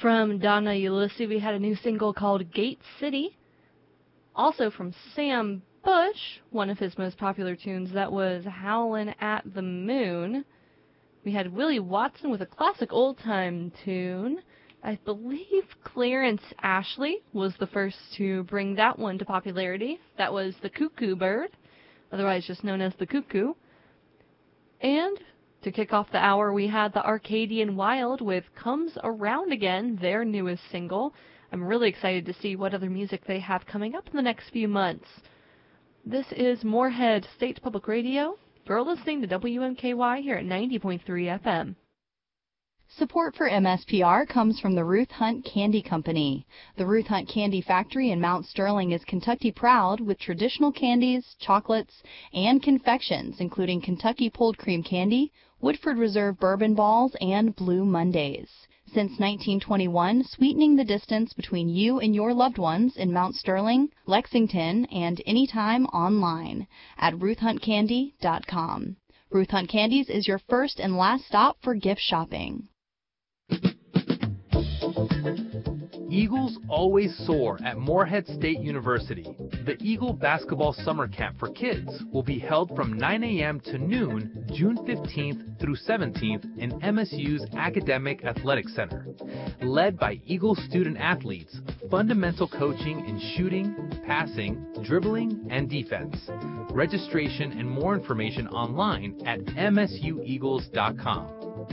From Donna Ulysses, we had a new single called Gate City. Also from Sam Bush, one of his most popular tunes, that was Howlin' at the Moon. We had Willie Watson with a classic old-time tune. I believe Clarence Ashley was the first to bring that one to popularity. That was the Cuckoo Bird, otherwise just known as the Cuckoo. And to kick off the hour, we had the Arcadian Wild with Comes Around Again, their newest single. I'm really excited to see what other music they have coming up in the next few months. This is Moorhead State Public Radio. You're listening to WMKY here at 90.3 FM. Support for MSPR comes from the Ruth Hunt Candy Company. The Ruth Hunt Candy Factory in Mount Sterling is Kentucky proud with traditional candies, chocolates, and confections, including Kentucky Pulled Cream Candy, Woodford Reserve Bourbon Balls, and Blue Mondays. Since 1921, sweetening the distance between you and your loved ones in Mount Sterling, Lexington, and anytime online at RuthHuntCandy.com. Ruth Hunt Candies is your first and last stop for gift shopping. Eagles always soar at Moorhead State University. The Eagle Basketball Summer Camp for Kids will be held from 9 a.m. to noon, June 15th through 17th in MSU's Academic Athletic Center. Led by Eagle student athletes, fundamental coaching in shooting, passing, dribbling, and defense. Registration and more information online at msueagles.com.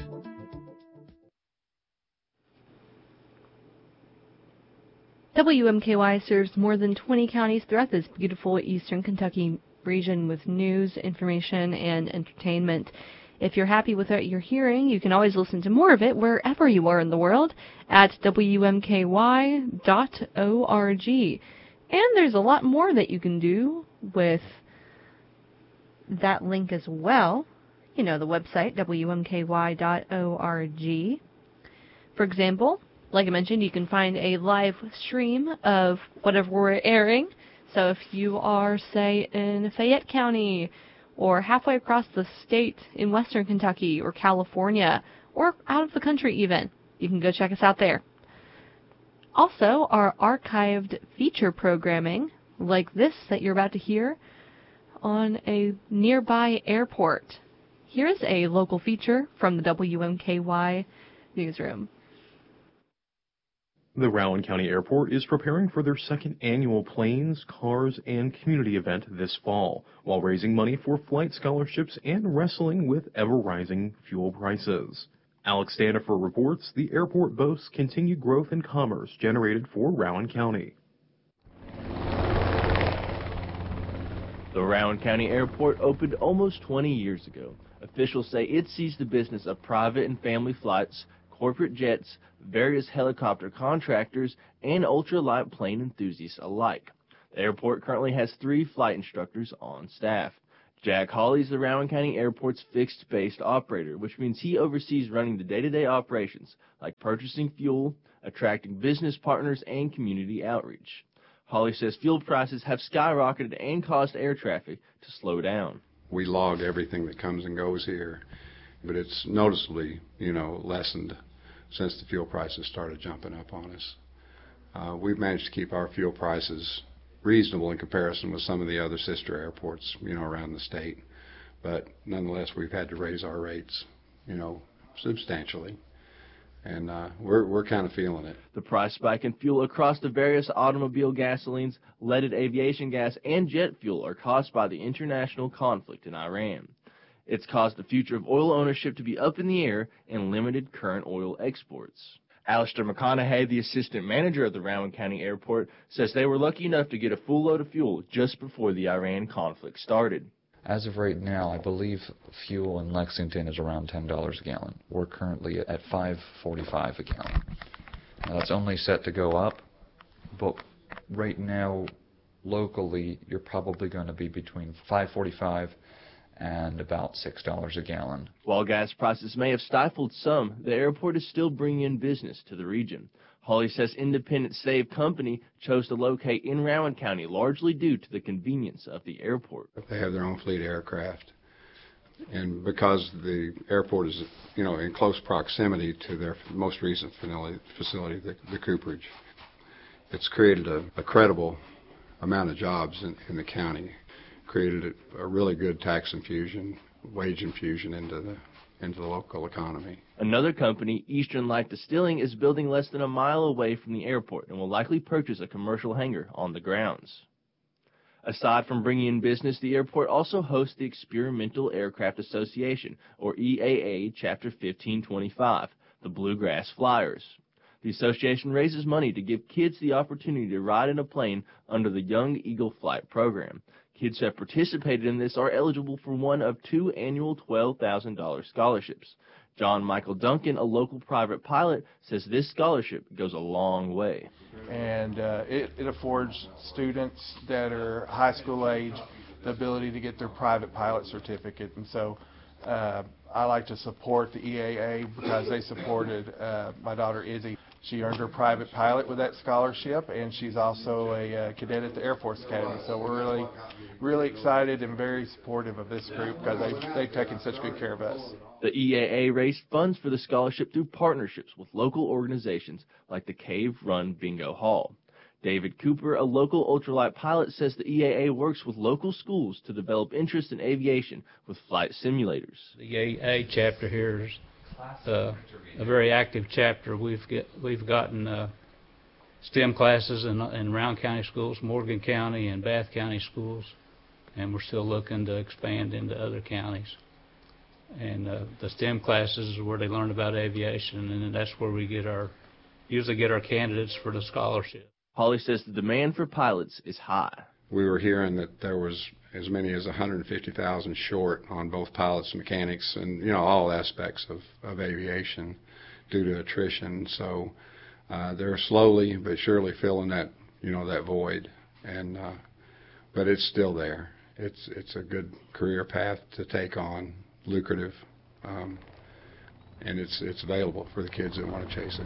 WMKY serves more than 20 counties throughout this beautiful eastern Kentucky region with news, information, and entertainment. If you're happy with what you're hearing, you can always listen to more of it wherever you are in the world at WMKY.org. And there's a lot more that you can do with that link as well. You know, the website, WMKY.org. For example, like I mentioned, you can find a live stream of whatever we're airing. So if you are, say, in Fayette County or halfway across the state in western Kentucky or California or out of the country even, you can go check us out there. Also, our archived feature programming, like this that you're about to hear, on a nearby airport. Here's a local feature from the WMKY newsroom. The Rowan County Airport is preparing for their second annual Planes, Cars, and Community event this fall, while raising money for flight scholarships and wrestling with ever-rising fuel prices. Alex Stanifer reports the airport boasts continued growth in commerce generated for Rowan County. The Rowan County Airport opened almost 20 years ago. Officials say it sees the business of private and family flights, corporate jets, various helicopter contractors, and ultralight plane enthusiasts alike. The airport currently has 3 flight instructors on staff. Jack Hawley is the Rowan County Airport's fixed-based operator, which means he oversees running the day-to-day operations, like purchasing fuel, attracting business partners, and community outreach. Hawley says fuel prices have skyrocketed and caused air traffic to slow down. We log everything that comes and goes here, but it's noticeably, lessened since the fuel prices started jumping up on us. We've managed to keep our fuel prices reasonable in comparison with some of the other sister airports, around the state. But nonetheless, we've had to raise our rates, substantially. And we're kind of feeling it. The price spike in fuel across the various automobile gasolines, leaded aviation gas, and jet fuel are caused by the international conflict in Iran. It's caused the future of oil ownership to be up in the air and limited current oil exports. Alistair McConaughey, the assistant manager of the Rowan County Airport, says they were lucky enough to get a full load of fuel just before the Iran conflict started. As of right now, I believe fuel in Lexington is around $10 a gallon. We're currently at $5.45 a gallon. Now, that's only set to go up, but right now, locally, you're probably going to be between $5.45 and about $6 a gallon. While gas prices may have stifled some, the airport is still bringing in business to the region. Hawley says Independent Save Company chose to locate in Rowan County largely due to the convenience of the airport. They have their own fleet of aircraft. And because the airport is, in close proximity to their most recent facility, the Cooperage, it's created a credible amount of jobs in the county, created a really good tax infusion, wage infusion into the local economy. Another company, Eastern Light Distilling, is building less than a mile away from the airport and will likely purchase a commercial hangar on the grounds. Aside from bringing in business, the airport also hosts the Experimental Aircraft Association, or EAA Chapter 1525, the Bluegrass Flyers. The association raises money to give kids the opportunity to ride in a plane under the Young Eagle Flight program. Kids who have participated in this are eligible for one of 2 annual $12,000 scholarships. John Michael Duncan, a local private pilot, says this scholarship goes a long way. And it affords students that are high school age the ability to get their private pilot certificate. And so I like to support the EAA because they supported my daughter Izzy. She earned her private pilot with that scholarship, and she's also a cadet at the Air Force Academy. So we're really excited and very supportive of this group because they've taken such good care of us. The EAA raised funds for the scholarship through partnerships with local organizations like the Cave Run Bingo Hall. David Cooper, a local ultralight pilot, says the EAA works with local schools to develop interest in aviation with flight simulators. The EAA chapter here is a very active chapter. We've gotten STEM classes in Round County schools, Morgan County, and Bath County schools, and we're still looking to expand into other counties. And the STEM classes is where they learn about aviation, and that's where we usually get our candidates for the scholarship. Holly says the demand for pilots is high. We were hearing that there was as many as 150,000 short on both pilots and mechanics and, all aspects of aviation due to attrition. So they're slowly but surely filling that, that void. And but it's still there. It's a good career path to take on, lucrative, and it's available for the kids that want to chase it.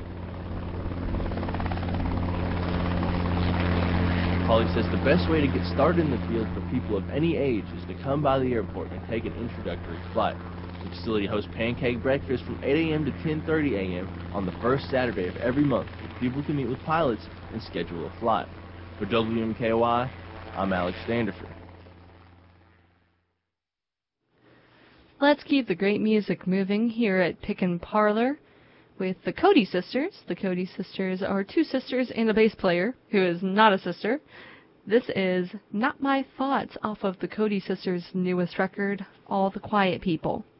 Holly says the best way to get started in the field for people of any age is to come by the airport and take an introductory flight. The facility hosts pancake breakfast from 8 a.m. to 10:30 a.m. on the first Saturday of every month, where people can meet with pilots and schedule a flight. For WMKY, I'm Alex Standifer. Let's keep the great music moving here at Pick and Parlor with the Cody Sisters. The Cody Sisters are 2 sisters and a bass player who is not a sister. This is Not My Thoughts off of the Cody Sisters' newest record, All the Quiet People.